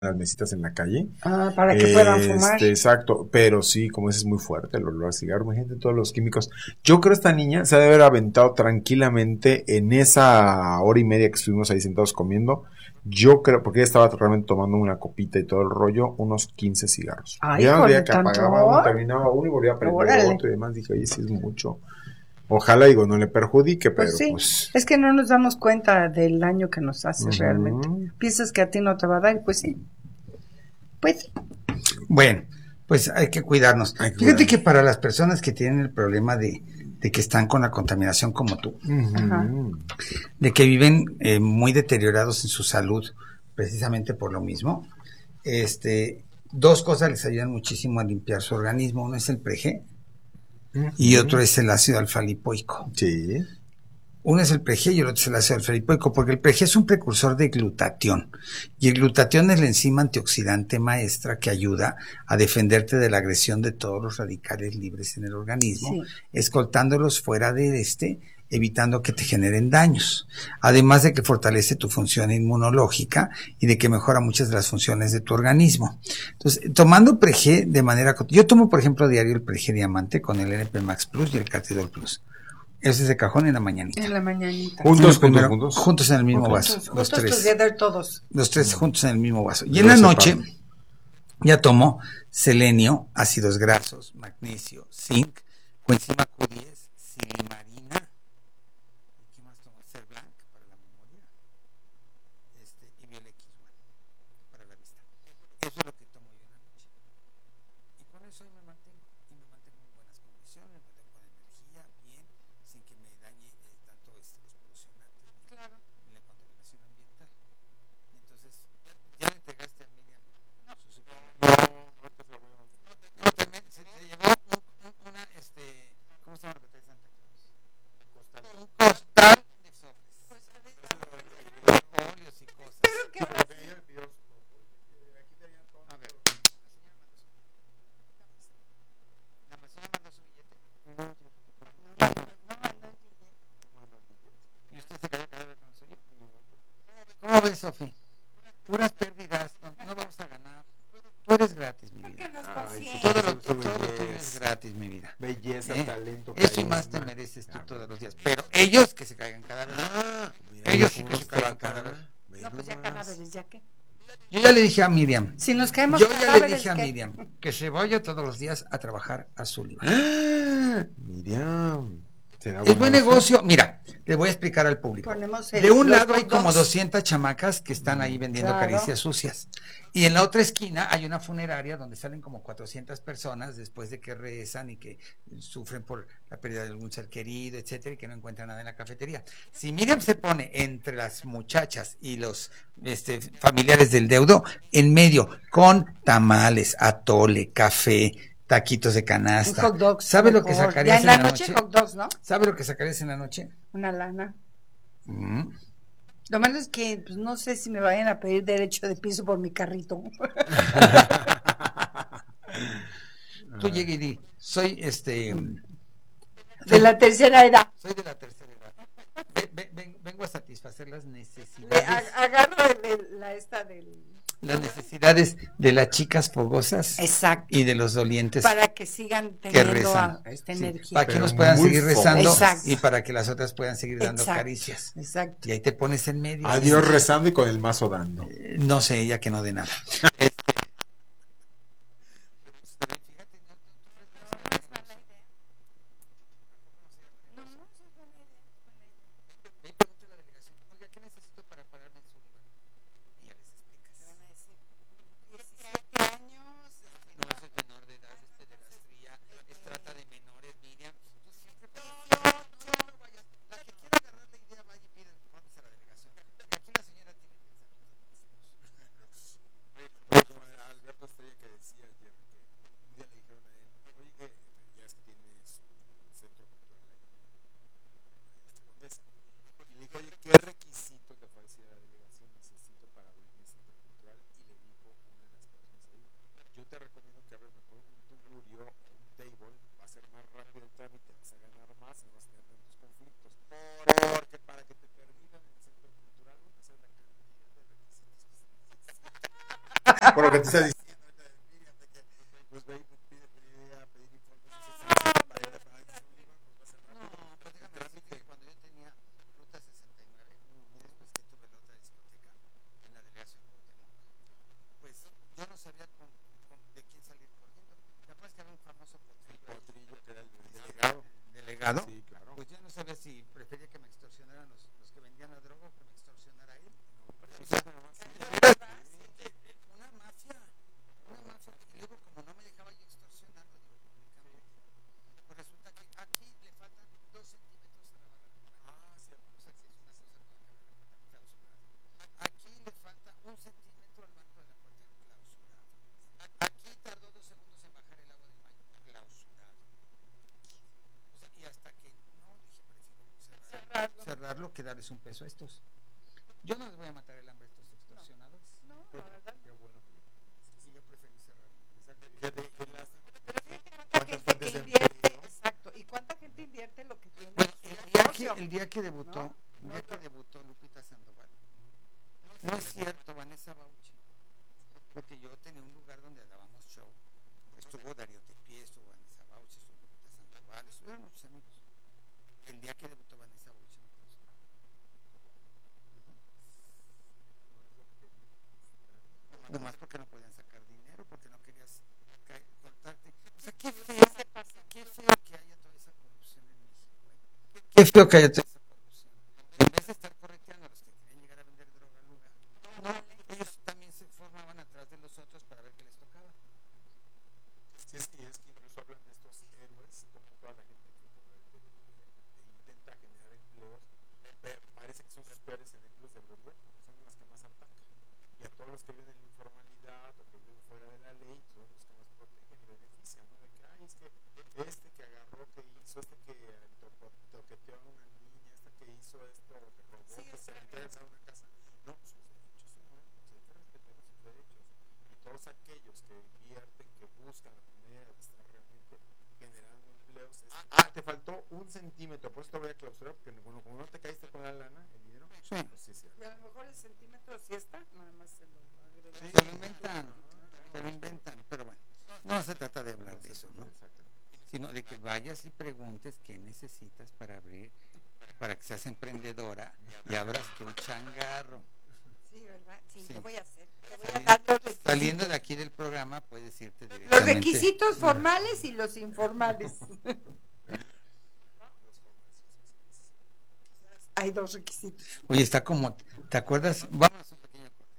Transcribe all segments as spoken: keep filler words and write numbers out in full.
las mesitas en la calle. Ah, para que puedan Este, fumar. exacto, pero sí, como ese es muy fuerte el olor a cigarro, imagínate todos los químicos. Yo creo que esta niña se ha de haber aventado tranquilamente en esa hora y media que estuvimos ahí sentados comiendo. Yo creo, porque ella estaba realmente tomando una copita y todo el rollo, unos quince cigarros. Ay, Ya híjole, veía que tanto. apagaba uno, terminaba uno y volvía a prender Órale. otro y demás. Dije, oye, sí es mucho. Ojalá, digo, no le perjudique, Pues pero sí, pues... es que no nos damos cuenta del daño que nos hace realmente. Uh-huh. Piensas que a ti no te va a dar, y pues sí. Pues sí. Bueno, pues hay que cuidarnos. Hay que Fíjate cuidarnos. que para las personas que tienen el problema de, de que están con la contaminación como tú, Uh-huh. de que viven eh, muy deteriorados en su salud, precisamente por lo mismo, este, dos cosas les ayudan muchísimo a limpiar su organismo. Uno es el Prege Uh-huh. y otro es el ácido alfa-lipoico. Sí. Uno es el Prege y el otro es el ácido alfa-lipoico, porque el Prege es un precursor de glutatión. Y el glutatión es la enzima antioxidante maestra que ayuda a defenderte de la agresión de todos los radicales libres en el organismo, Sí. escoltándolos fuera de este, evitando que te generen daños. Además de que fortalece tu función inmunológica y de que mejora muchas de las funciones de tu organismo. Entonces, tomando Prege de manera... Yo tomo, por ejemplo, diario el Prege Diamante con el N P Max Plus y el Catidol Plus. Ese es de cajón en la mañanita. En la mañanita. Juntos, Primero, juntos, juntos. juntos en el mismo Okay. vaso. Juntos, Los juntos tres. together todos. Los tres juntos en el mismo vaso. Y Yo en la lo noche separo. ya tomo selenio, ácidos grasos, magnesio, zinc, coenzima Q diez, silimarina. ¿Y qué más tomo? Cerblanc para la memoria. Este, y Biolex para la vista. Eso es lo que tomo yo en la noche. Y con eso me mantengo. Y me mantengo en buenas condiciones, me mantengo con energía, bien, sin que me dañe eh, tanto este, los polucionantes ni, claro. ni la contaminación ambiental. Entonces, ¿ya, ya le entregaste a Miriam no. su suplemento? No, no, también se te llevó un, un, una, este, ¿cómo se llama lo que trae Santa Claus? Costal. Un costal de sobres. Pues, óleos y cosas. Pero qué a ver, la señora mandó su billete. No, no, no mandó el billete. ¿Y usted se cayó cada vez con suyo? ¿Cómo ves, Sofi? Puras pérdidas, no, no vamos a ganar. Tú eres gratis, mi vida. Ay, Todo lo, su todo lo tuyo es belleza. gratis, mi vida. Belleza, ¿Eh? talento, Eso y más te carisma. mereces tú Ah, todos bueno. los días. Pero ellos que se caigan cada vez. Ah, mira, Ellos ya sí que cómo se nos caigan tratan. cada vez. Ve No, pues ya nomás. cadáveres, ¿ya qué? Yo ya le dije a Miriam. Si nos caemos Yo ya le cadáveres, dije a ¿qué? Miriam que se vaya todos los días a trabajar a Sullivan. Ah, Miriam. ¿Será Es buen negocio? negocio. Mira, le voy a explicar al público. Ponemos el- De un los lado hay hot como dogs. doscientas chamacas que están ahí vendiendo Claro. caricias sucias. Y en la otra esquina hay una funeraria donde salen como cuatrocientas personas después de que rezan y que sufren por la pérdida de algún ser querido, etcétera, y que no encuentran nada en la cafetería. Si Miriam se pone entre las muchachas y los este, familiares del deudo, en medio, con tamales, atole, café, taquitos de canasta. Un hot dogs ¿Sabe lo que mejor. sacarías Ya en la en la noche, noche? hot dogs, ¿no? ¿Sabe lo que sacarías en la noche? Una lana. Mm. Lo malo es que pues, no sé si me vayan a pedir derecho de piso por mi carrito. Tú llegue y di, soy este... De la tercera edad. Soy de la tercera edad. Ve- ve- ven- vengo a satisfacer las Le necesidades, a- agarro el- el- la esta del... las necesidades de las chicas fogosas Exacto. y de los dolientes Para que sigan que teniendo rezan. a- esta Sí, energía. para que Pero unos puedan muy seguir rezando fogosas. y para que las otras puedan seguir dando Exacto, caricias. Exacto. Y ahí te pones en medio. Adiós rezando y con el mazo dando. Eh, No sé, ella que no de nada. Alberto Estrella que decía ayer que un día le dijeron a él, oye, que ya es que tiene su centro cultural ahí, este Condesa. Y le dijo, oye, ¿qué requisitos le ofrecía la delegación necesito para abrir mi centro cultural? Y le dijo una de las personas ahí, yo te recomiendo que abras mejor un tugurio o un table, va a ser más rápido el trámite, vas a ganar más, no vas a tener tantos conflictos. Porque para que te permitan en el centro cultural, no te sabes la cantidad de requisitos que se necesitan. Por lo que te estás diciendo ahorita de Miriam, de que pues ve y pide, pide a pedir informes así, para ir a pagar un libro, pues va a ser rápido. No, pero déjame decirte que cuando yo tenía Ruta sesenta y nueve, y después que tuve la otra discoteca en la delegación Cuauhtémoc, pues yo no sabía con, con, de quién salir corriendo. ¿Te acuerdas que había un famoso potrillo? Potrillo, que era el delegado. ¿Delegado? Sí, claro. Pues yo no sabía si prefería que me extorsionaran los, los que vendían la droga o que me extorsionara él. No, pero O eso sea, es nada más. una mafia, una mafia. Y luego, como no me dejaba yo extorsionarlo, digo, públicamente, pues resulta que aquí le faltan dos centímetros a la barra. Ah, sí. O sea, que es una cosa con la que me clausurado. Aquí le falta un centímetro al marco de la puerta, clausurado. Aquí tardó dos segundos en bajar el agua del baño, clausurado. O sea, y hasta que no dije, prefiero cerrar, cerrarlo. cerrarlo que darles un peso a estos. Yo no les voy a matar el hambre a estos extorsionadores. No, no, la verdad. Qué bueno que lo Y yo preferí cerrarlo. Fíjate, qué lástima. Pero fíjate cuánta ¿Cuántas gente fuentes que de invierte, empleo? exacto, y cuánta gente invierte lo que tiene. Bueno, en el su día que, negocio. el día que debutó, ¿No? el día que debutó Lupita Sandoval, no es cierto, Vanessa Bauchi, porque yo tenía un lugar donde dábamos show. Estuvo Darío Tepié, estuvo Vanessa Bauchi, estuvo Lupita Sandoval, estuvieron muchos amigos. El día que debutó Vanessa Bauchi me clausuró. Nomás porque no podían sacar dinero, porque no querías ca- cortarte. O sea, qué feo, qué feo que haya toda esa corrupción en México. ¿Eh? Qué feo que haya toda esa corrupción. En vez de estar correteando a los que querían llegar a vender droga al lugar, no, ellos también se formaban atrás de los otros para ver qué les tocaba. Sí, es que, es que incluso hablan de estos héroes, como toda la gente que, que, que intenta generar empleos, pero parece que son sus peores enemigos del gobierno, son los que más atacan. Y a todos los que viven en la informalidad o que viven fuera de la ley, son los que más protegen y benefician, ¿no? De que, ay, es que este que agarró, que hizo, este que toco, toqueteó a una niña, este que hizo esto, o que robó, Sí, que se metió a una casa. No, sus derechos humanos, hay que respetar sus derechos. Y todos aquellos que invierten, que buscan la manera de estar realmente generando empleos. Es, ah, ah, te faltó un centímetro, por eso te voy a clausurar, porque bueno, como no te caíste con la lana, el dinero, Sí. pues sí, sí. Y a lo mejor el centímetro sí está, nada más se lo agrega. Sí, se lo inventan, se lo inventan, pero bueno, no se trata de hablar de eso, ¿no? Sino de que vayas y preguntes qué necesitas para abrir, para que seas emprendedora y abras tu changarro. Sí, ¿verdad? Sí, Sí. lo voy a hacer. Te voy a Saliendo, dar los requisitos. saliendo de aquí del programa puedes irte Los directamente. requisitos formales y los informales. Hay dos requisitos. Oye, está como, ¿te acuerdas? Vamos a un pequeño corte.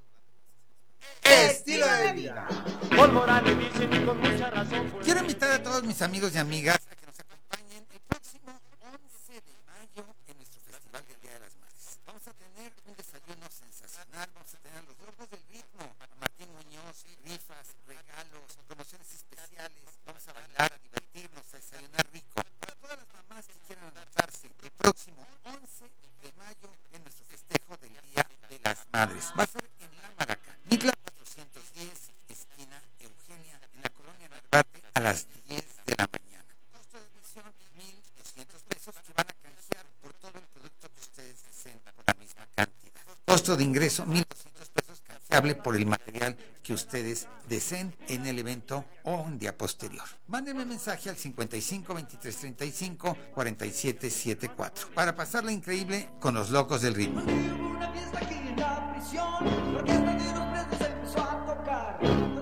Estilo de vida. Pólvora le dicen y con mucha razón. Pues. Quiero invitar a todos mis amigos y amigas a que nos acompañen el próximo once de mayo en nuestro Festival del Día de las Madres. Vamos a tener un desayuno sensacional, vamos a tener los locos del ritmo, a Martín Muñoz, rifas, regalos, promociones especiales, vamos a bailar, a divertirnos, a desayunar rico. Para todas las mamás que quieran anotarse, el próximo once de mayo en nuestro festejo del Día de las Madres. Va a ser en La Maraca, Mitla cuatrocientos diez, esquina Eugenia, en la colonia Narvarte, a las diez de la mañana. Costo de admisión, mil doscientos pesos, que van a canjear por todo el producto que ustedes deseen por la misma cantidad. Costo de ingreso, mil doscientos pesos, canjeable por el material que ustedes deseen en el evento o un día posterior. Mándenme mensaje al cincuenta y cinco veintitrés treinta y cinco cuarenta y siete setenta y cuatro para pasarla increíble con los locos del ritmo. Una fiesta aquí en la prisión, la orquesta de los presos empezó a tocar.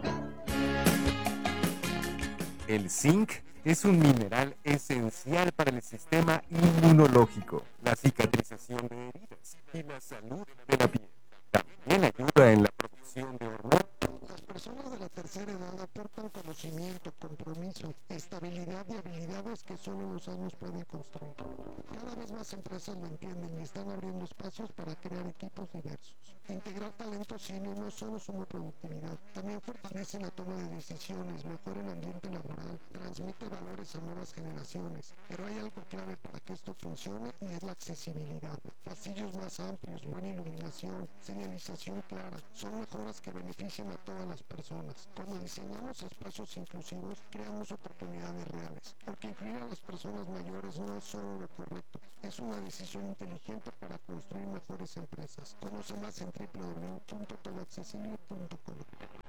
El zinc es un mineral esencial para el sistema inmunológico, la cicatrización de heridas y la salud de la piel. También ayuda en la producción de hormonas. Las personas de la tercera edad aportan conocimiento, compromiso, estabilidad y habilidades que solo los años pueden construir. Cada vez más empresas lo entienden y están abriendo espacios para crear equipos diversos. Integrar talento senior no solo suma productividad, también fortalece la toma de decisiones, mejora el ambiente laboral, transmite valores a nuevas generaciones. Pero hay algo clave para que esto funcione y es la accesibilidad. Pasillos más amplios, buena iluminación, señalización clara, son mejoras que benefician a todas las personas. Cuando diseñamos espacios inclusivos, creamos oportunidades reales, porque incluir a a las personas mayores no es solo lo correcto, es una decisión inteligente para construir mejores empresas. Conoce más en doble u doble u doble u punto todo accesible punto com.